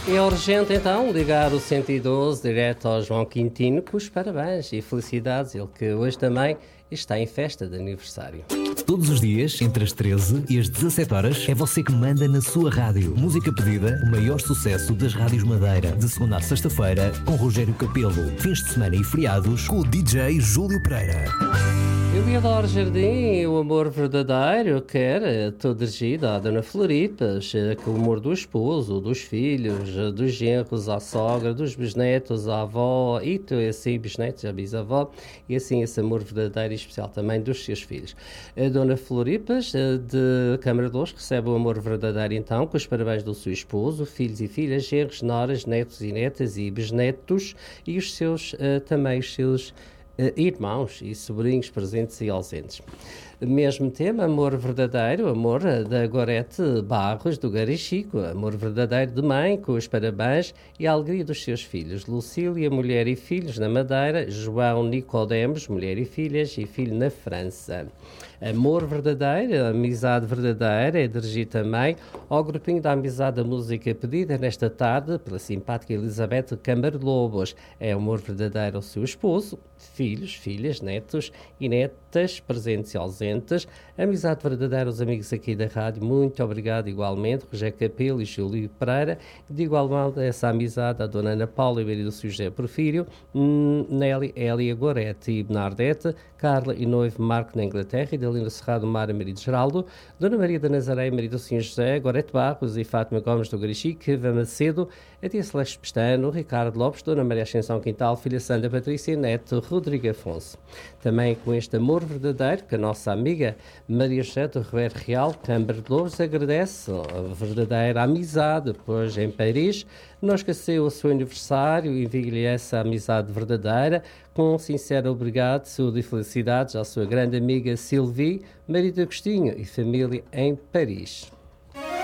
É urgente então ligar o 112 direto ao João Quintino com os parabéns e felicidades, ele que hoje também está em festa de aniversário. Todos os dias, entre as 13 e as 17 horas, é você que manda na sua rádio. Música pedida, o maior sucesso das rádios Madeira. De segunda a sexta-feira, com Rogério Capelo. Fins de semana e feriados, com o DJ Júlio Pereira. Eu e Adoro Jardim, o amor verdadeiro, quer todo dirigido à Dona Floripas, com o amor do esposo, dos filhos, dos genros à sogra, dos bisnetos à avó, e assim, bisnetos à bisavó, e assim esse amor verdadeiro e especial também dos seus filhos. A Dona Floripas, de Câmara de Lourdes, recebe o amor verdadeiro então, com os parabéns do seu esposo, filhos e filhas, genros, noras, netos e netas e bisnetos, e os seus, também os seus irmãos e sobrinhos presentes e ausentes. Mesmo tema, amor verdadeiro, amor da Gorete Barros, do Garichico, amor verdadeiro de mãe, com os parabéns e a alegria dos seus filhos. Lucília, mulher e filhos na Madeira, João Nicodemos, mulher e filho na França. Amor verdadeiro, amizade verdadeira, é dirigir também ao grupinho da Amizade da Música pedida nesta tarde pela simpática Elizabeth Câmara Lobos. É amor verdadeiro ao seu esposo, filhos, filhas, netos e netas, presentes e ausentes. Amizade verdadeira aos amigos aqui da rádio. Muito obrigado igualmente, Rogério Capelo e Júlio Pereira. De igual modo, essa amizade à Dona Ana Paula e marido do seu José Porfírio, Nelly, Hélia, Gorete e Bernardete, Carla e noivo Marco na Inglaterra e Dalina Serrado Mar e marido Geraldo, Dona Maria da Nazaré e marido do Sr. José, Gorete Barros e Fátima Gomes do Garichique, Vamacedo, a tia Celeste Pestano, Ricardo Lopes, Dona Maria Ascensão Quintal, filha Sandra Patrícia e neto Rodrigo Afonso. Também com este amor verdadeiro que a nossa amiga Maria José do Ribeiro Real, Câmara de Louros, agradece a verdadeira amizade, pois em Paris não esqueceu o seu aniversário e envia-lhe essa amizade verdadeira com um sincero obrigado, saúde e felicidades à sua grande amiga Sylvie, marido Agostinho e família em Paris.